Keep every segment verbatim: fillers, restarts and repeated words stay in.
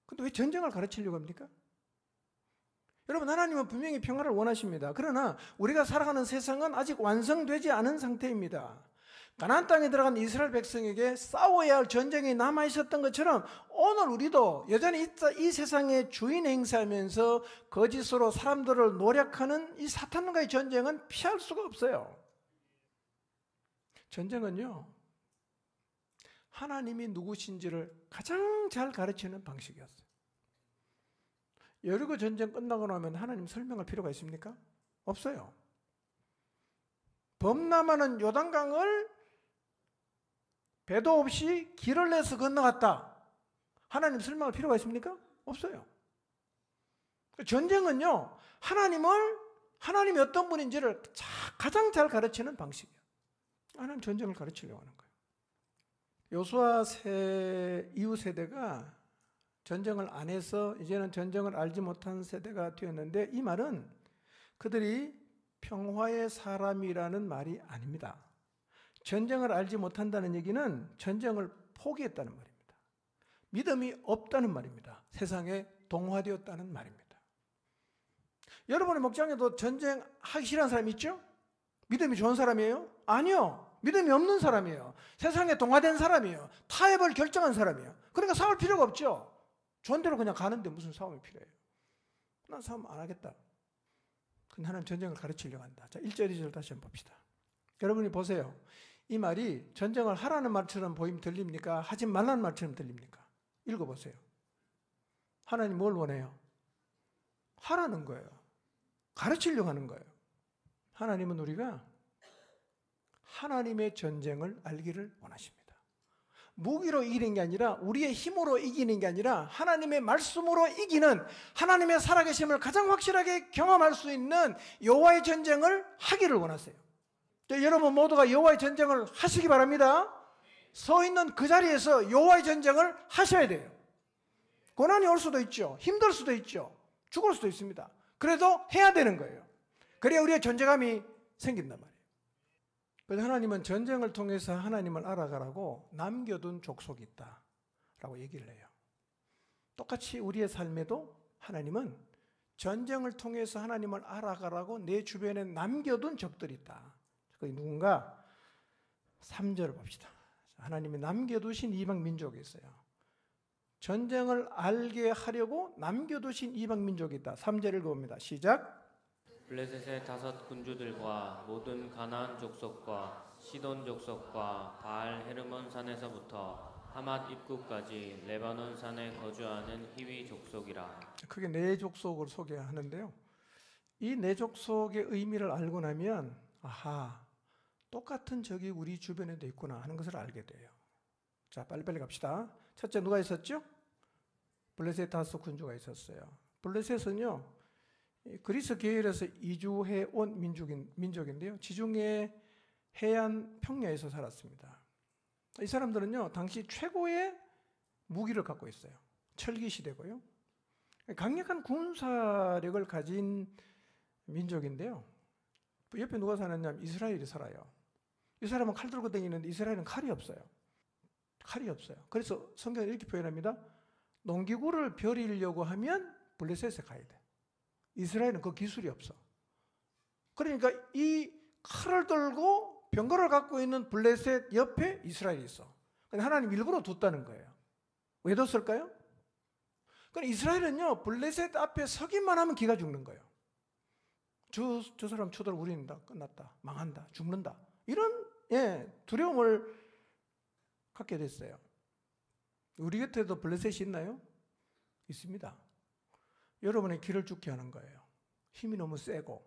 근데 왜 전쟁을 가르치려고 합니까? 여러분, 하나님은 분명히 평화를 원하십니다. 그러나 우리가 살아가는 세상은 아직 완성되지 않은 상태입니다. 가나안 땅에 들어간 이스라엘 백성에게 싸워야 할 전쟁이 남아있었던 것처럼 오늘 우리도 여전히 이 세상의 주인 행사하면서 거짓으로 사람들을 노력하는 이 사탄과의 전쟁은 피할 수가 없어요. 전쟁은요, 하나님이 누구신지를 가장 잘 가르치는 방식이었어요. 여리고 전쟁 끝나고 나면 하나님 설명할 필요가 있습니까? 없어요. 범람하는 요단강을 배도 없이 길을 내서 건너갔다. 하나님 설명할 필요가 있습니까? 없어요. 전쟁은요, 하나님을, 하나님이 어떤 분인지를 가장 잘 가르치는 방식이에요. 하나님 전쟁을 가르치려고 하는 거예요. 요수아 세, 이후 세대가 전쟁을 안 해서 이제는 전쟁을 알지 못한 세대가 되었는데, 이 말은 그들이 평화의 사람이라는 말이 아닙니다. 전쟁을 알지 못한다는 얘기는 전쟁을 포기했다는 말입니다. 믿음이 없다는 말입니다. 세상에 동화되었다는 말입니다. 여러분의 목장에도 전쟁하기 싫어하는 사람 있죠? 믿음이 좋은 사람이에요? 아니요. 믿음이 없는 사람이에요. 세상에 동화된 사람이에요. 타협을 결정한 사람이에요. 그러니까 싸울 필요가 없죠. 좋은 대로 그냥 가는데 무슨 싸움이 필요해요? 난 싸움 안 하겠다. 근데 하나님 전쟁을 가르치려고 한다. 자, 일 절, 이 절 다시 한번 봅시다. 여러분이 보세요. 이 말이 전쟁을 하라는 말처럼 보이면 들립니까? 하지 말라는 말처럼 들립니까? 읽어보세요. 하나님 뭘 원해요? 하라는 거예요. 가르치려고 하는 거예요. 하나님은 우리가 하나님의 전쟁을 알기를 원하십니다. 무기로 이기는 게 아니라 우리의 힘으로 이기는 게 아니라 하나님의 말씀으로 이기는, 하나님의 살아계심을 가장 확실하게 경험할 수 있는 여호와의 전쟁을 하기를 원하세요. 여러분 모두가 여호와의 전쟁을 하시기 바랍니다. 서 있는 그 자리에서 여호와의 전쟁을 하셔야 돼요. 고난이 올 수도 있죠. 힘들 수도 있죠. 죽을 수도 있습니다. 그래도 해야 되는 거예요. 그래야 우리의 존재감이 생긴단 말이에요. 그래서 하나님은 전쟁을 통해서 하나님을 알아가라고 남겨둔 족속이 있다라고 얘기를 해요. 똑같이 우리의 삶에도 하나님은 전쟁을 통해서 하나님을 알아가라고 내 주변에 남겨둔 적들이 있다. 그게 누군가? 삼 절을 봅시다. 하나님이 남겨두신 이방 민족이 있어요. 전쟁을 알게 하려고 남겨두신 이방 민족이 있다. 삼 절 읽어봅니다. 시작. 블레셋의 다섯 군주들과 모든 가나안 족속과 시돈 족속과 바알 헤르몬 산에서부터 하맛 입구까지 레바논 산에 거주하는 히위 족속이라. 크게 네 족속을 소개하는데요. 이 네 족속의 의미를 알고 나면 아하, 똑같은 적이 우리 주변에도 있구나 하는 것을 알게 돼요. 자, 빨리빨리 갑시다. 첫째 누가 있었죠? 블레셋 다섯 군주가 있었어요. 블레셋은요, 그리스 계열에서 이주해 온 민족인, 민족인데요. 지중해 해안 평야에서 살았습니다. 이 사람들은요, 당시 최고의 무기를 갖고 있어요. 철기 시대고요. 강력한 군사력을 가진 민족인데요. 옆에 누가 사느냐면 이스라엘이 살아요. 이 사람은 칼 들고 다니는데 이스라엘은 칼이 없어요. 칼이 없어요. 그래서 성경은 이렇게 표현합니다. 농기구를 벼리려고 하면 블레셋에 가야 돼. 이스라엘은 그 기술이 없어. 그러니까 이 칼을 들고 병거를 갖고 있는 블레셋 옆에 이스라엘이 있어. 근데 하나님 일부러 뒀다는 거예요. 왜 뒀을까요? 그러니까 이스라엘은요, 블레셋 앞에 서기만 하면 기가 죽는 거예요. 저, 저 사람 쳐들 우리는 다 끝났다, 망한다, 죽는다, 이런 예, 두려움을 갖게 됐어요. 우리 곁에도 블레셋이 있나요? 있습니다. 여러분의 길을 죽게 하는 거예요. 힘이 너무 세고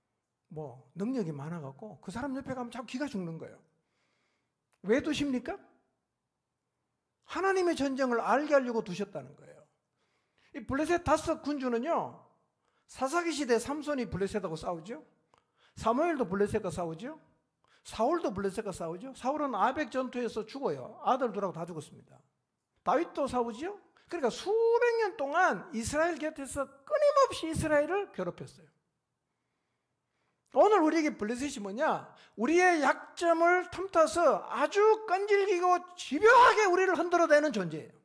뭐 능력이 많아갖고 그 사람 옆에 가면 자꾸 기가 죽는 거예요. 왜 두십니까? 하나님의 전쟁을 알게 하려고 두셨다는 거예요. 이 블레셋 다섯 군주는요, 사사기 시대 삼손이 블레셋하고 싸우죠. 사무엘도 블레셋과 싸우죠. 사울도 블레셋과 싸우죠. 사울은 아벡 전투에서 죽어요. 아들 둘하고 다 죽었습니다. 다윗도 싸우죠. 그러니까 수백 년 동안 이스라엘 곁에서 끊임없이 이스라엘을 괴롭혔어요. 오늘 우리에게 블레셋이 뭐냐? 우리의 약점을 틈타서 아주 끈질기고 집요하게 우리를 흔들어대는 존재예요.